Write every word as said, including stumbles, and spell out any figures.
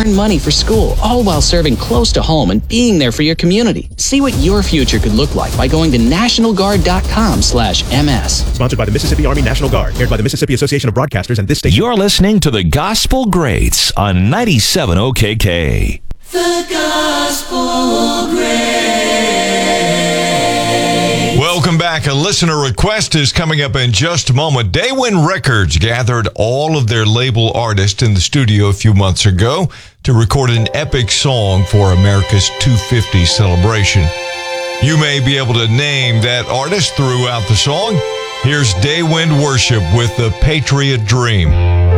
earn money for school, all while serving close to home and being there for your community. See what your future could look like by going to national guard dot com slash M S. Sponsored by the Mississippi Army National Guard, aired by the Mississippi Association of Broadcasters and this station. You're listening to the Gospel Greats on ninety-seven O K K. The Gospel Greats. Welcome back. A listener request is coming up in just a moment. Daywind Records gathered all of their label artists in the studio a few months ago to record an epic song for America's two hundred fiftieth celebration. You may be able to name that artist throughout the song. Here's Daywind Worship with The Patriot Dream.